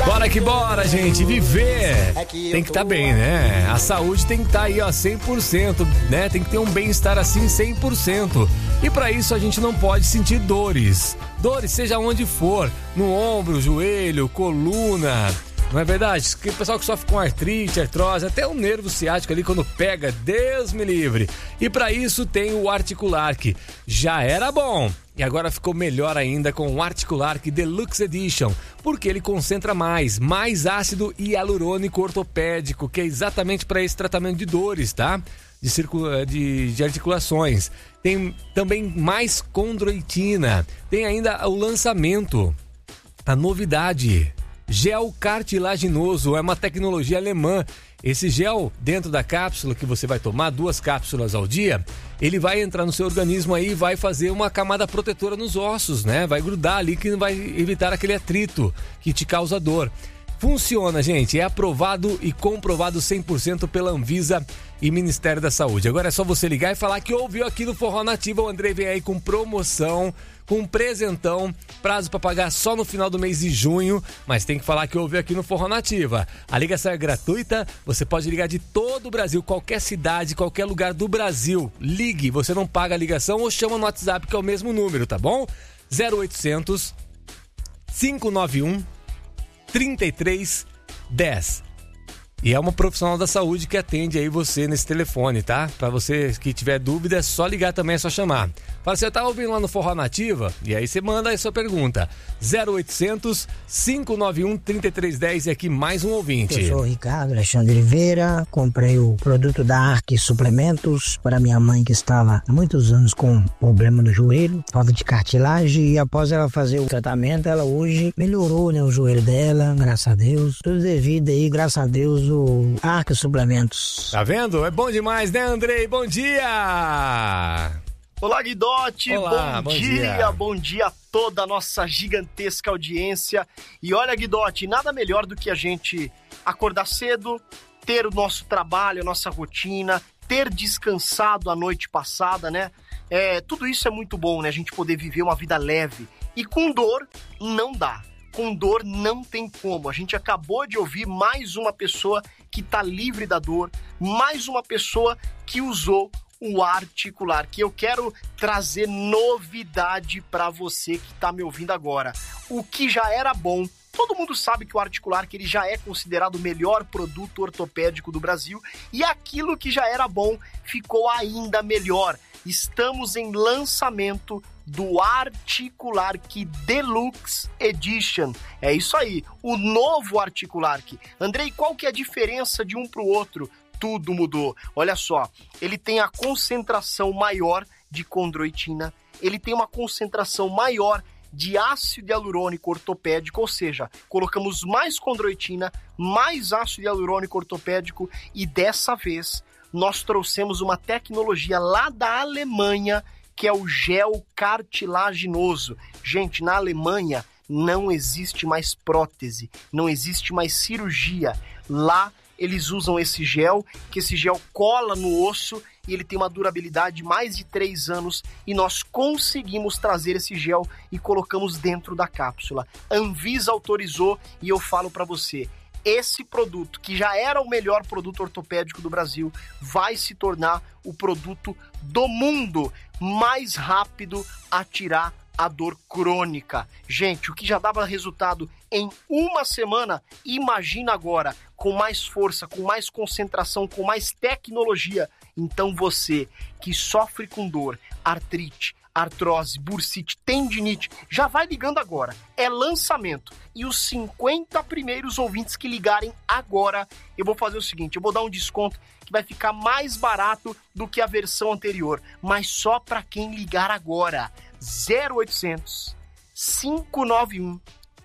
Bora que bora, gente. Viver tem que estar bem, né? A saúde tem que estar aí, ó, 100%, né? Tem que ter um bem-estar assim, 100%. E para isso a gente não pode sentir dores. Dores, seja onde for, no ombro, joelho, coluna. Não é verdade? O pessoal que sofre com artrite, artrose, até o nervo ciático ali quando pega, Deus me livre. E para isso tem o Articulark. Já era bom e agora ficou melhor ainda com o Articulark Deluxe Edition, porque ele concentra mais ácido hialurônico ortopédico, que é exatamente para esse tratamento de dores, tá? De articulações. Tem também mais condroitina. Tem ainda o lançamento, a novidade, gel cartilaginoso, é uma tecnologia alemã. Esse gel dentro da cápsula que você vai tomar, 2 cápsulas ao dia, ele vai entrar no seu organismo aí e vai fazer uma camada protetora nos ossos, né? Vai grudar ali que vai evitar aquele atrito que te causa dor. Funciona, gente, é aprovado e comprovado 100% pela Anvisa e Ministério da Saúde. Agora é só você ligar e falar que ouviu aqui no Forró Nativa. O Andrei vem aí com promoção, com um presentão, prazo para pagar só no final do mês de junho, mas tem que falar que ouviu aqui no Forró Nativa. A ligação é gratuita, você pode ligar de todo o Brasil, qualquer cidade, qualquer lugar do Brasil. Ligue, você não paga a ligação ou chama no WhatsApp, que é o mesmo número, tá bom? 0800 591 3310. E é uma profissional da saúde que atende aí você nesse telefone, tá? Pra você que tiver dúvida, é só ligar também, é só chamar. Fala, você tá ouvindo lá no Forró Nativa? E aí você manda aí sua pergunta. 0800 591 3310 e aqui mais um ouvinte. Eu sou o Ricardo Alexandre Oliveira, comprei o produto da Arc Suplementos para minha mãe que estava há muitos anos com problema no joelho, falta de cartilagem, e após ela fazer o tratamento, ela hoje melhorou, né, o joelho dela, graças a Deus. Tudo devido aí, graças a Deus, o Arc Suplementos. Tá vendo? É bom demais, né, Andrei? Bom dia! Olá, Guidotti. Olá, bom dia. Bom dia a toda a nossa gigantesca audiência. E olha, Guidotti, nada melhor do que a gente acordar cedo, ter o nosso trabalho, a nossa rotina, ter descansado a noite passada, né? Tudo isso é muito bom, né? A gente poder viver uma vida leve. E com dor, não dá. Com dor não tem como. A gente acabou de ouvir mais uma pessoa que está livre da dor, mais uma pessoa que usou o Articular, que eu quero trazer novidade para você que está me ouvindo agora. O que já era bom, todo mundo sabe que o Articular, que ele já é considerado o melhor produto ortopédico do Brasil, e aquilo que já era bom ficou ainda melhor. Estamos em lançamento do Articulark Deluxe Edition. É isso aí, o novo Articulark. Andrei, qual que é a diferença de um para o outro? Tudo mudou. Olha só, ele tem a concentração maior de condroitina, ele tem uma concentração maior de ácido hialurônico ortopédico, ou seja, colocamos mais condroitina, mais ácido hialurônico ortopédico, e dessa vez nós trouxemos uma tecnologia lá da Alemanha, que é o gel cartilaginoso. Gente, na Alemanha não existe mais prótese, não existe mais cirurgia. Lá eles usam esse gel, que esse gel cola no osso e ele tem uma durabilidade de mais de 3 anos, e nós conseguimos trazer esse gel e colocamos dentro da cápsula. A Anvisa autorizou e eu falo para você, esse produto, que já era o melhor produto ortopédico do Brasil, vai se tornar o produto do mundo mais rápido a tirar a dor crônica. Gente, o que já dava resultado em uma semana, imagina agora, com mais força, com mais concentração, com mais tecnologia. Então você que sofre com dor, artrite, artrose, bursite, tendinite, já vai ligando agora. É lançamento. E os 50 primeiros ouvintes que ligarem agora, eu vou fazer o seguinte, eu vou dar um desconto que vai ficar mais barato do que a versão anterior, mas só para quem ligar agora. 0800 591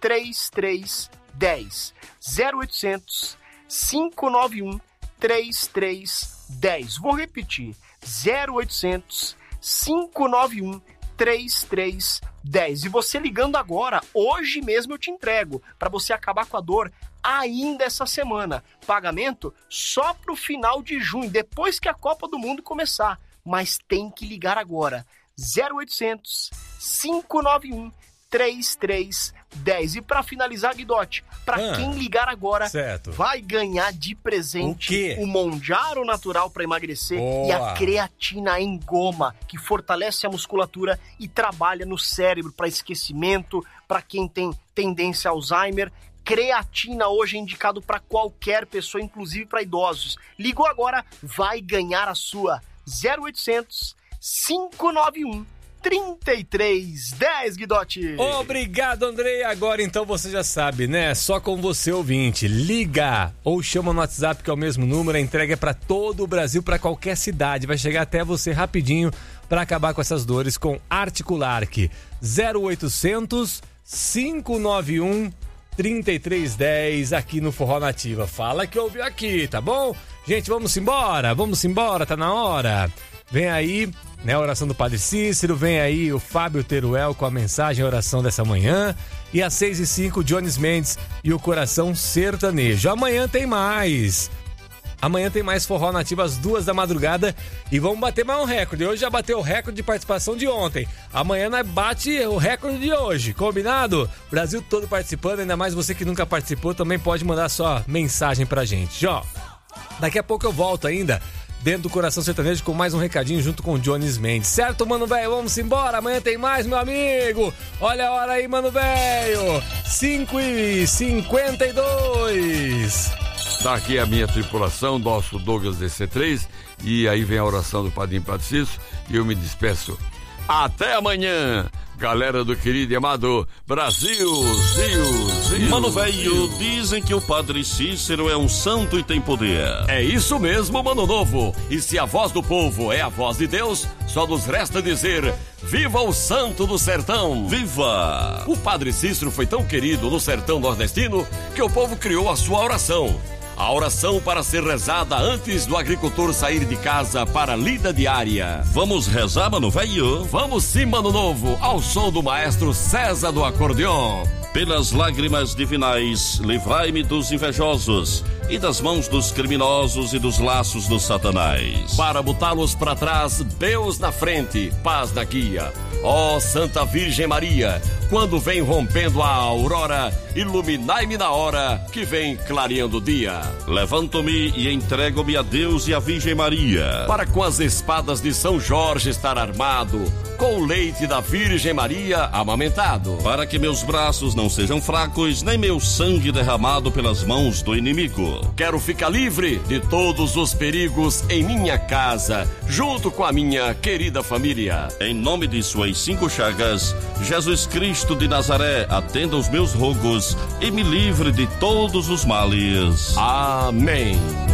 3310. 0800 591 3310. Vou repetir. 0800 591 3310. E você ligando agora, hoje mesmo eu te entrego, para você acabar com a dor ainda essa semana. Pagamento só pro final de junho, depois que a Copa do Mundo começar. Mas tem que ligar agora. 0800 591 3310. E para finalizar, Guidotti, para quem ligar agora, vai ganhar de presente o Monjaro Natural para emagrecer e a creatina em goma, que fortalece a musculatura e trabalha no cérebro para esquecimento, para quem tem tendência a Alzheimer. Creatina hoje é indicado para qualquer pessoa, inclusive para idosos. Ligou agora, vai ganhar a sua. 0800 591 3310, Guidotti. Obrigado, Andrei. Agora então você já sabe, né? Só com você, ouvinte, liga ou chama no WhatsApp, que é o mesmo número. A entrega é para todo o Brasil, para qualquer cidade. Vai chegar até você rapidinho para acabar com essas dores com Articulark. 0800 591 3310 aqui no Forró Nativa. Fala que ouviu aqui, tá bom? Gente, vamos embora, tá na hora. Vem aí, né, a oração do Padre Cícero, vem aí o Fábio Teruel com a mensagem e oração dessa manhã. E às 6h05, Jones Mendes e o Coração Sertanejo. Amanhã tem mais Forró Nativa às 2 da madrugada e vamos bater mais um recorde. Hoje já bateu o recorde de participação de ontem. Amanhã nós bate o recorde de hoje, combinado? Brasil todo participando, ainda mais você que nunca participou também pode mandar sua mensagem pra gente. Ó, daqui a pouco eu volto ainda dentro do Coração Sertanejo com mais um recadinho junto com o Jones Mendes. Certo, mano velho? Vamos embora. Amanhã tem mais, meu amigo. Olha a hora aí, mano velho. 5h52. Tá aqui a minha tripulação, nosso Douglas DC3. E aí vem a oração do Padrinho Padre Cícero. E eu me despeço. Até amanhã, galera do querido e amado Brasil. Mano velho, dizem que o Padre Cícero é um santo e tem poder. É isso mesmo, mano novo. E se a voz do povo é a voz de Deus, só nos resta dizer: viva o santo do sertão! Viva! O Padre Cícero foi tão querido no sertão nordestino que o povo criou a sua oração. A oração para ser rezada antes do agricultor sair de casa para a lida diária. Vamos rezar, mano velho? Vamos sim, mano novo, ao som do maestro César do acordeon. Pelas lágrimas divinais, livrai-me dos invejosos e das mãos dos criminosos e dos laços do Satanás. Para botá-los para trás, Deus na frente, paz na guia. Ó Santa Virgem Maria, quando vem rompendo a aurora, iluminai-me na hora que vem clareando o dia. Levanto-me e entrego-me a Deus e a Virgem Maria, para com as espadas de São Jorge estar armado, com o leite da Virgem Maria amamentado, para que meus braços não sejam fracos, nem meu sangue derramado pelas mãos do inimigo. Quero ficar livre de todos os perigos em minha casa, junto com a minha querida família. Em nome de suas 5 chagas, Jesus Cristo de Nazaré, atenda os meus rogos e me livre de todos os males. Amém.